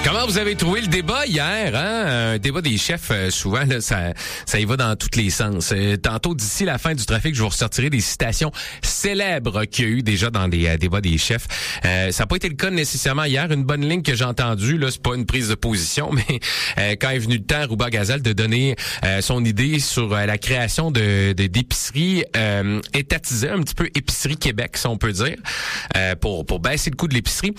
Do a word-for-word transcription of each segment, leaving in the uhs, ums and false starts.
Comment vous avez trouvé le débat hier, hein? Un débat des chefs, euh, souvent, là, ça, ça y va dans tous les sens. Euh, tantôt, d'ici la fin du trafic, je vous ressortirai des citations célèbres qu'il y a eu déjà dans les euh, débats des chefs. Euh, ça n'a pas été le cas nécessairement hier. Une bonne ligne que j'ai entendue, là, c'est pas une prise de position, mais euh, quand est venu le temps, Rouba Gazal de donner euh, son idée sur euh, la création de, de d'épiceries euh, étatisées, un petit peu épicerie Québec, si on peut dire, euh, pour pour baisser le coût de l'épicerie.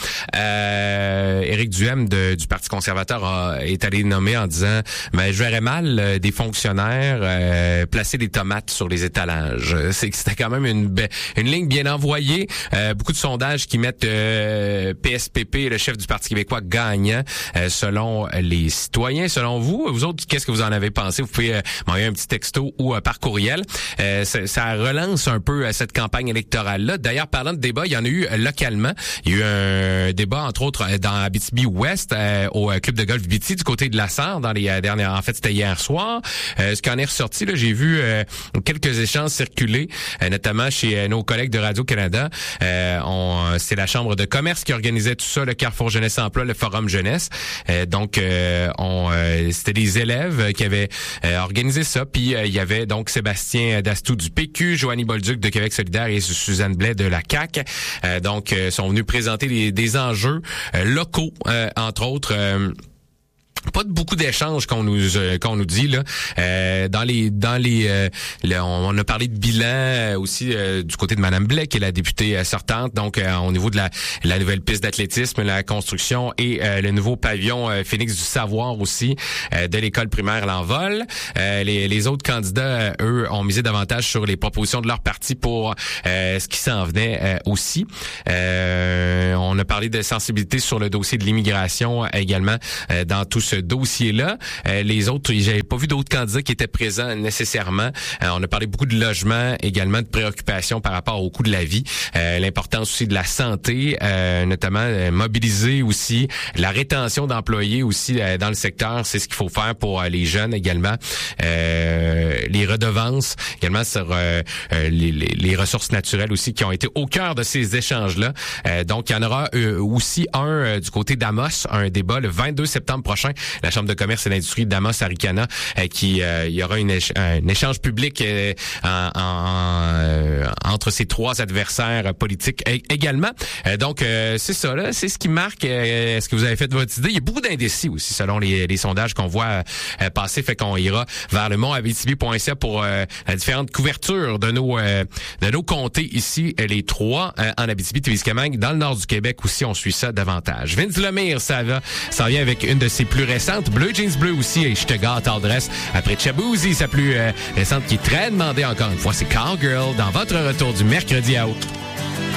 Euh, Éric Duhem de du Parti conservateur a, est allé nommer en disant ben, je verrais mal euh, des fonctionnaires euh, placer des tomates sur les étalages. C'est que c'était quand même une une ligne bien envoyée. Euh, beaucoup de sondages qui mettent euh, P S P P, le chef du Parti québécois, gagnant euh, selon les citoyens. Selon vous, vous autres, qu'est-ce que vous en avez pensé? Vous pouvez euh, m'envoyer un petit texto ou euh, par courriel. Euh, ça, ça relance un peu euh, cette campagne électorale-là. D'ailleurs, parlant de débat, il y en a eu euh, localement. Il y a eu un débat, entre autres, euh, dans Abitibi-Ouest, euh, au club de golf B T du côté de la Sarre dans les euh, dernières. En fait, c'était hier soir. Euh, ce qui en est ressorti, là, j'ai vu euh, quelques échanges circuler, euh, notamment chez euh, nos collègues de Radio-Canada. Euh, on, c'est la Chambre de commerce qui organisait tout ça, le Carrefour Jeunesse Emploi, le Forum Jeunesse. Euh, donc, euh, on, euh, c'était des élèves qui avaient euh, organisé ça. Puis euh, il y avait donc Sébastien Dastou du P Q, Joanie Bolduc de Québec solidaire et Suzanne Blais de la C A Q. Euh, donc, euh, sont venus présenter des, des enjeux euh, locaux, euh, entre autres. Euh, Pas de beaucoup d'échanges qu'on nous euh, qu'on nous dit là euh, dans les dans les euh, là, on a parlé de bilan euh, aussi euh, du côté de Madame Blais qui est la députée euh, sortante, donc euh, au niveau de la la nouvelle piste d'athlétisme, la construction et euh, le nouveau pavillon euh, Phénix du Savoir aussi euh, de l'école primaire L'Envol. Euh, les les autres candidats euh, eux ont misé davantage sur les propositions de leur parti pour euh, ce qui s'en venait euh, aussi. Euh, on a parlé de sensibilité sur le dossier de l'immigration euh, également euh, dans tout ce dossier-là. Euh, les autres, j'avais pas vu d'autres candidats qui étaient présents nécessairement. Euh, on a parlé beaucoup de logement, également de préoccupations par rapport au coût de la vie, euh, l'importance aussi de la santé, euh, notamment euh, mobiliser aussi la rétention d'employés aussi euh, dans le secteur. C'est ce qu'il faut faire pour euh, les jeunes également. Euh, les redevances également sur euh, euh, les, les, les ressources naturelles aussi qui ont été au cœur de ces échanges-là. Euh, donc, il y en aura euh, aussi un euh, du côté d'Amos, un débat le vingt-deux septembre prochain. La Chambre de commerce et d'industrie d'Amos Aricana, euh, qui euh, il y aura une éch- un échange public euh, en, en, euh, entre ces trois adversaires politiques é- également. Euh, donc, euh, c'est ça, là, c'est ce qui marque. Euh, est-ce que vous avez fait votre idée? Il y a beaucoup d'indécis aussi, selon les, les sondages qu'on voit euh, passer. Fait qu'on ira vers le mont abitibi point c a pour euh, la différente couverture de nos euh, de nos comtés ici, les trois, euh, en Abitibi-Témiscamingue. Dans le nord du Québec aussi, on suit ça davantage. Vince Lemire, ça va, ça vient avec une de ses plus récente, Bleu Jeans Bleu aussi, et Je te gâte en dresse. Après Chaboozy, sa plus euh, récente qui est très demandée encore une fois, c'est Cowgirl dans votre retour du mercredi à août.